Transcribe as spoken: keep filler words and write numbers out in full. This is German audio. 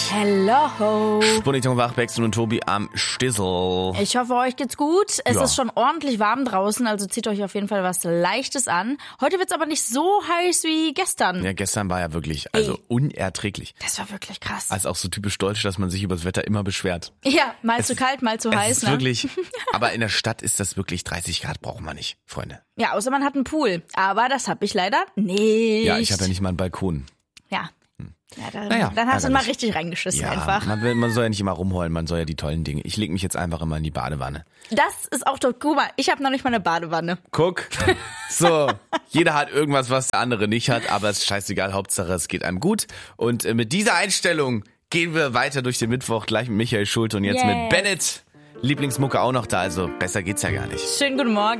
Hello. Spunitung wach, Baxter und Tobi am Stissel. Ich hoffe, euch geht's gut. Es Ja. ist schon ordentlich warm draußen, also zieht euch auf jeden Fall was Leichtes an. Heute wird's aber nicht so heiß wie gestern. Ja, gestern war ja wirklich, also Ey. unerträglich. Das war wirklich krass. Also auch so typisch deutsch, dass man sich über das Wetter immer beschwert. Ja, mal zu kalt, mal zu Es heiß. ist Ne? wirklich, aber in der Stadt ist das wirklich dreißig Grad, brauchen wir nicht, Freunde. Ja, außer man hat einen Pool. Aber das hab ich leider nicht. Ja, ich habe ja nicht mal einen Balkon. Ja. Ja, dann, Naja, dann hast du mal ärgerlich. richtig reingeschissen Ja, einfach. man, will, man soll ja nicht immer rumheulen, man soll ja die tollen Dinge. Ich lege mich jetzt einfach immer in die Badewanne. Das ist auch doch, guck mal, ich habe noch nicht mal eine Badewanne. Guck. So, jeder hat irgendwas, was der andere nicht hat, aber es ist scheißegal, Hauptsache es geht einem gut. Und äh, mit dieser Einstellung gehen wir weiter durch den Mittwoch, gleich mit Michael Schulte und jetzt Yes. mit Bennett. Lieblingsmucke auch noch da, also besser geht's ja gar nicht. Schönen guten Morgen.